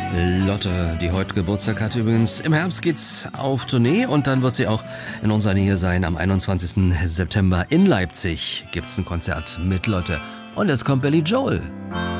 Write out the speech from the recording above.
Lotte, die heute Geburtstag hat übrigens. Im Herbst geht's auf Tournee und dann wird sie auch in unserer Nähe sein. Am 21. September in Leipzig gibt's ein Konzert mit Lotte. Und jetzt kommt Billy Joel.